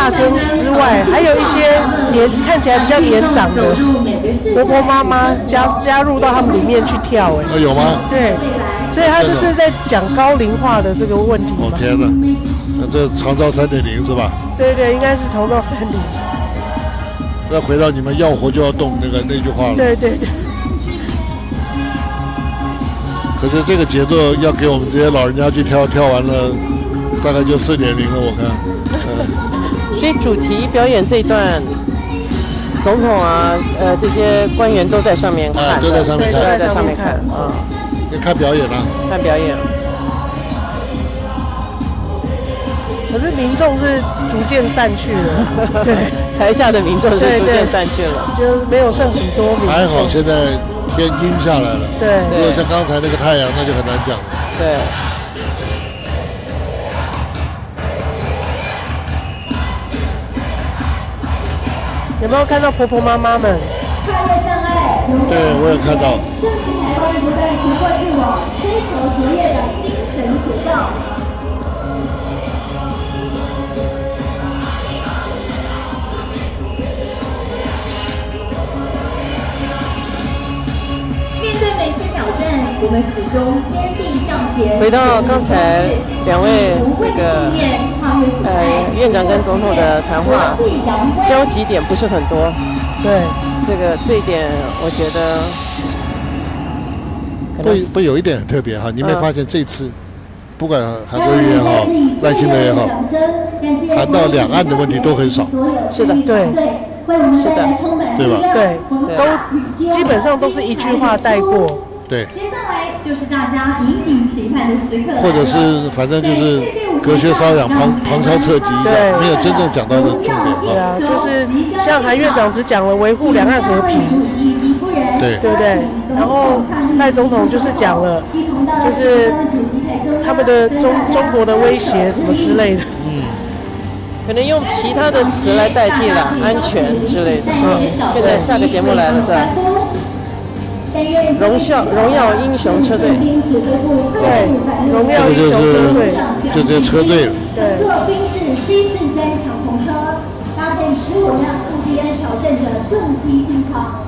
大声之外，还有一些看起来比较年长的婆婆妈妈加入到他们里面去跳， 有吗？ 对，所以他这是在讲高龄化的这个问题嘛。 天哪，那这长照3.0是吧？ 对对，应该是长照3.0。 再回到你们要活就要动那句话了。 对对对。 可是这个节奏要给我们这些老人家去跳完了，大概就4.0了，我看。 所以主题表演这一段，总统啊，这些官员都在上面看， 都在上面看， 都在上面看啊。 你看表演啊？ 看表演。 可是民众是逐渐散去了，对， 台下的民众是逐渐散去了， 就是没有剩很多民众。 还好现在天阴下来了， 对， 如果像刚才那个太阳，那就很难讲。 对。 有没有看到婆婆妈妈们？ 对，我有看到。 正是台湾不断突破自我、追求卓越的精神写照。面对每次挑战，我们始终坚定向前。 回到刚才两位这个院长跟总统的谈话，交集点不是很多。 对， 这一点我觉得不有一点很特别哈，你没发现这次不管韩国瑜也好，赖清德也好，谈到两岸的问题都很少。 是的， 对， 是的， 对吧？ 对，都基本上都是一句话带过。 对。 接下来就是大家引颈期盼的时刻， 或者是反正就是隔靴搔痒、旁敲侧击一下，没有真正讲到的重点。 对啊，就是像韩院长只讲了维护两岸和平， 对不对？然后赖总统就是讲了，就是他们的中国的威胁什么之类的。 可能用其他的词来代替了，安全之类的。现在下个节目来了是吧？荣耀英雄车队， 对，荣耀英雄车队， 就这车队了。 对。 坐宾士 C43敞篷车，搭配15辆印第安挑战者重机进场。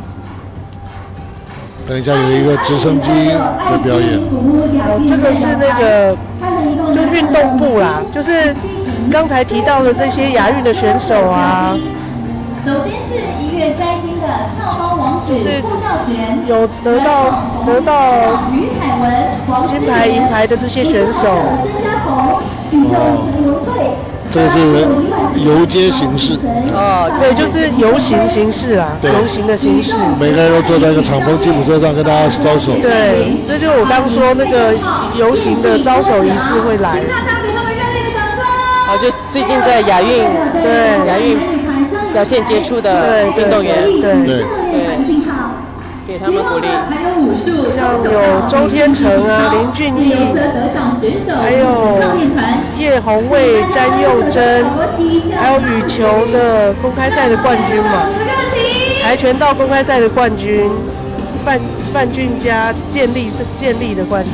等一下有一个直升机的表演。 这个是那个就运动部啦，就是刚才提到的这些亚运的选手啊。 首先是1月摘金的跳高王子傅兆璇， 有得到金牌、银牌的这些选手。 孙家宏、举重陈文慧， 这个是游街形式。 对，就是游行形式啦，游行的形式。 每个人都坐在一个敞篷吉普车上跟大家招手。 对，这就是我刚说那个游行的招手仪式会来。 就最近在亚运表现杰出的运动员， 对， 给他们鼓励。 像有周天成啊、林俊逸，还有叶红卫、詹佑珍，还有羽球的公开赛的冠军嘛，跆拳道公开赛的冠军范俊佳，健力的冠军，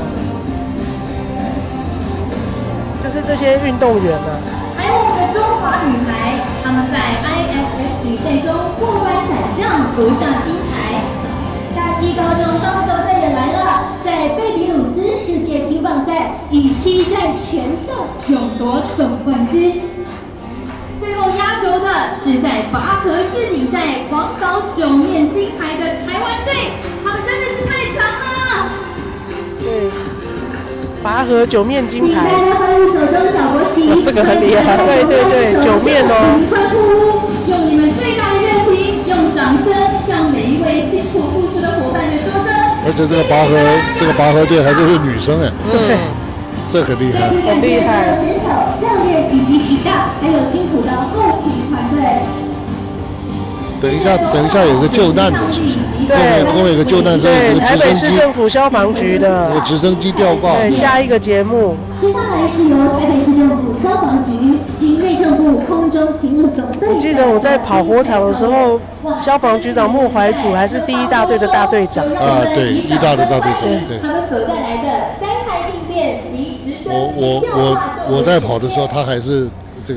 就是这些运动员啊。 还有我们的中华女排，她们在 ISS 比赛中过关斩将，夺下金牌。大溪高中棒球队也来了，在贝比鲁斯世界青棒赛以7战全胜勇夺总冠军。最后压轴的是在拔河世锦赛狂扫9面金牌的台湾队，他们真的是太强了。 对。拔河9面金牌， 这个很厉害。 对，9面哦。 用你们最大的热情，用掌声向每一位辛苦付出的伙伴们说声。 而且这个拔河队还都是女生哎， 对， 这很厉害， 很厉害。 选手、教练以及体大，还有辛苦的后勤团队。 等一下有个救难的，是不是？后面有个救难车，有个直升机。 台北市政府消防局的。 有直升机吊挂。 对，下一个节目。 接下来是由台北市政府消防局及内政部空中勤务总队。 我记得我在跑火场的时候，消防局长莫怀祖还是第1大队的大队长。 对，1大的大队长。对。 他们所带来的灾害应变及直升机我在跑的时候，他还是